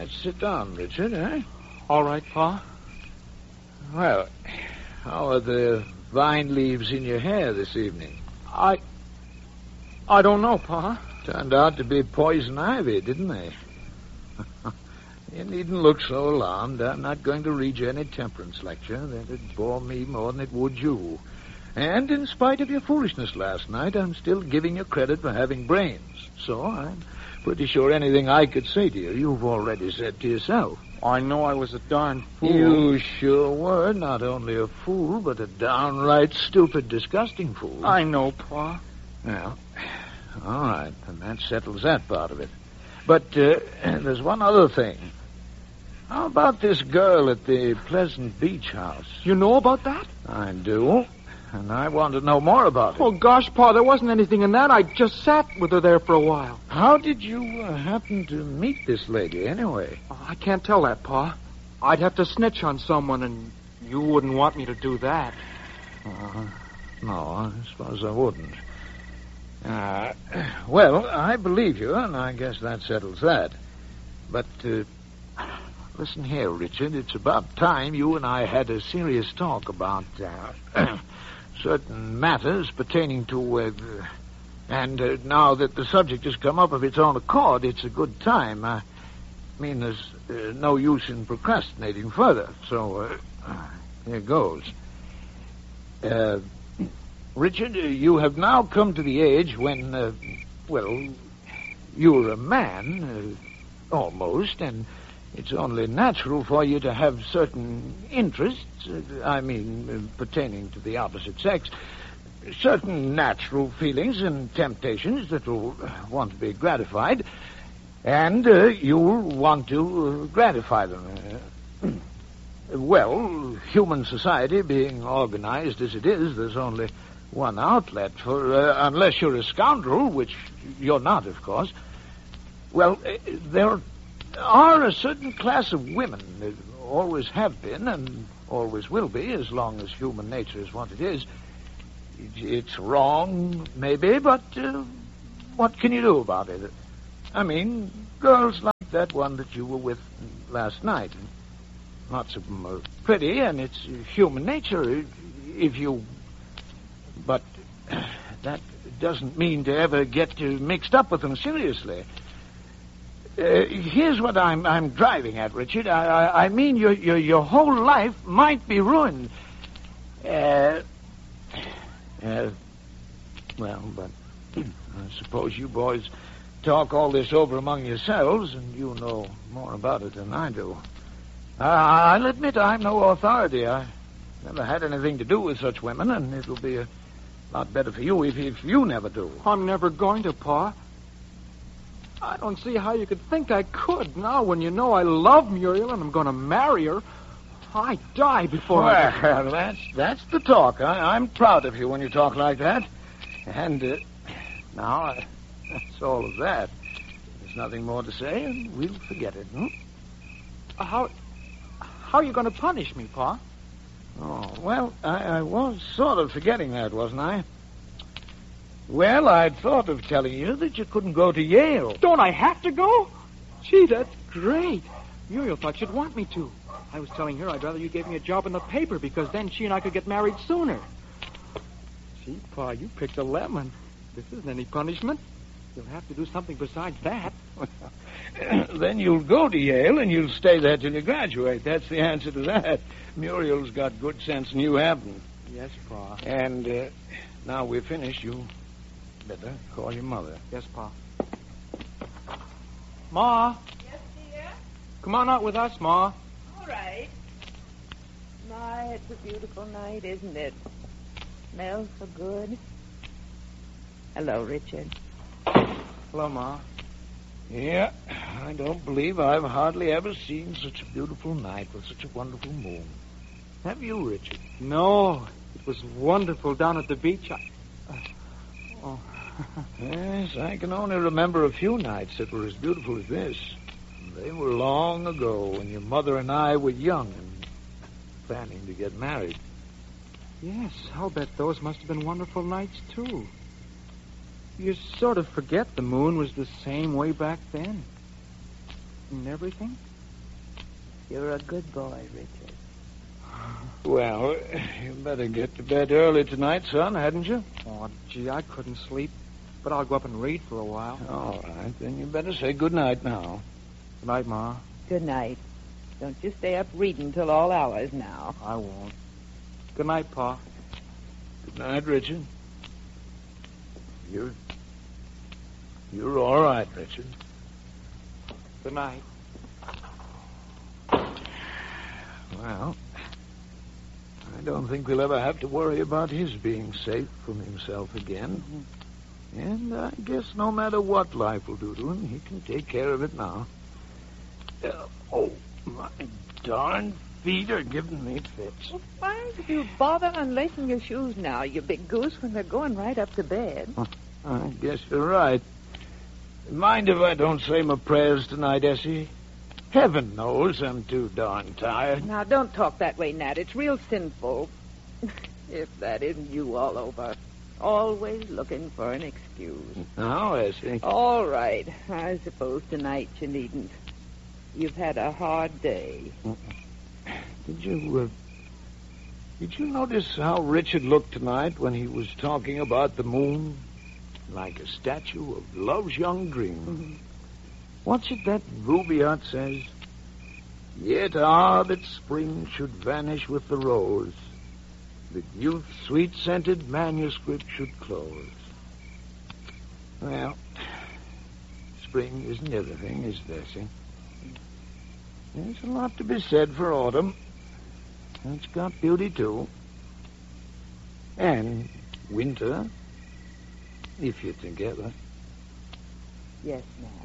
Let's sit down, Richard, eh? All right, Pa. Well, how are the vine leaves in your hair this evening? I don't know, Pa. Turned out to be poison ivy, didn't they? You needn't look so alarmed. I'm not going to read you any temperance lecture. That'd bore me more than it would you. And in spite of your foolishness last night, I'm still giving you credit for having brains. So I'm pretty sure anything I could say to you, you've already said to yourself. I know I was a darn fool. You sure were not only a fool, but a downright stupid, disgusting fool. I know, Pa. Well, all right, and that settles that part of it. But there's one other thing. How about this girl at the Pleasant Beach house? You know about that? I do, and I want to know more about it. Oh, gosh, Pa, there wasn't anything in that. I just sat with her there for a while. How did you happen to meet this lady, anyway? Oh, I can't tell that, Pa. I'd have to snitch on someone, and you wouldn't want me to do that. No, I suppose I wouldn't. Well, I believe you, and I guess that settles that. But, listen here, Richard. It's about time you and I had a serious talk about certain matters pertaining to... and now that the subject has come up of its own accord, it's a good time. I mean, there's no use in procrastinating further. So, here goes. Richard, you have now come to the age when, you're a man, almost, and it's only natural for you to have certain interests, pertaining to the opposite sex, certain natural feelings and temptations that will want to be gratified, and you'll want to gratify them. Well, human society being organized as it is, there's only one outlet for, unless you're a scoundrel, which you're not, of course. Well, there are a certain class of women that always have been and always will be as long as human nature is what it is. It's wrong, maybe, but what can you do about it? I mean, girls like that one that you were with last night. Lots of them are pretty, and it's human nature if you... But that doesn't mean to ever get mixed up with them seriously. Here's what I'm driving at, Richard. I mean your whole life might be ruined. Well, but I suppose you boys talk all this over among yourselves, and you know more about it than I do. I'll admit I'm no authority. I never had anything to do with such women, and it'll be a lot better for you if you never do. I'm never going to, Pa. I don't see how you could think I could. Now, when you know I love Muriel and I'm going to marry her, I'd die before Well, that's the talk. I'm proud of you when you talk like that. And now, that's all of that. There's nothing more to say, and we'll forget it, How are you going to punish me, Pa? Oh, well, I was sort of forgetting that, wasn't I? Well, I'd thought of telling you that you couldn't go to Yale. Don't I have to go? Gee, that's great. Muriel thought she'd want me to. I was telling her I'd rather you gave me a job in the paper because then she and I could get married sooner. Gee, Pa, you picked a lemon. This isn't any punishment. You'll have to do something besides that. Then you'll go to Yale and you'll stay there till you graduate. That's the answer to that. Muriel's got good sense and you haven't. Yes, Pa. And now we're finished, you better call your mother. Yes, Pa. Ma. Yes, dear? Come on out with us, Ma. All right. My, it's a beautiful night, isn't it? Smells so good. Hello, Richard. Hello, Ma. Yeah, I don't believe I've hardly ever seen such a beautiful night with such a wonderful moon. Have you, Richard? No, it was wonderful down at the beach. Yes, I can only remember a few nights that were as beautiful as this. They were long ago when your mother and I were young and planning to get married. Yes, I'll bet those must have been wonderful nights, too. You sort of forget the moon was the same way back then. And everything. You're a good boy, Richard. Well, you better get to bed early tonight, son, hadn't you? Oh, gee, I couldn't sleep. But I'll go up and read for a while. All right, then you better say good night now. Good night, Ma. Good night. Don't you stay up reading till all hours now. I won't. Good night, Pa. Good night, Richard. You're all right, Richard. Good night. Well, I don't think we'll ever have to worry about his being safe from himself again. And I guess no matter what life will do to him, he can take care of it now. Oh, my darn feet are giving me fits. Well, why did you bother unlacing your shoes now, you big goose, when they're going right up to bed? I guess you're right. Mind if I don't say my prayers tonight, Essie? Heaven knows I'm too darn tired. Now, don't talk that way, Nat. It's real sinful. If that isn't you all over. Always looking for an excuse. Now, Essie. All right. I suppose tonight you needn't. You've had a hard day. Did you notice how Richard looked tonight when he was talking about the moon? Like a statue of love's young dream. Mm-hmm. What's it that Rubaiyat says? Yet that spring should vanish with the rose, that youth's sweet-scented manuscript should close. Well, spring isn't everything, is there, see? There's a lot to be said for autumn. It's got beauty, too. And winter, if you're together. Yes, Nat.